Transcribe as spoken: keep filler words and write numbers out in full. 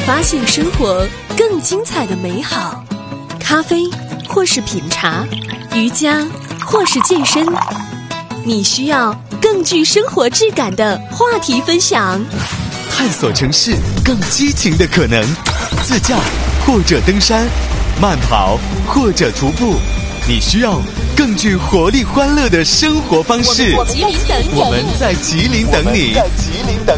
发现生活更精彩的美好。咖啡，或是品茶；瑜伽，或是健身。你需要更具生活质感的话题分享。 探索城市更激情的可能，自驾或者登山，慢跑或者徒步，你需要更具活力欢乐的生活方式。 我们在吉林等你。 我们在吉林等你。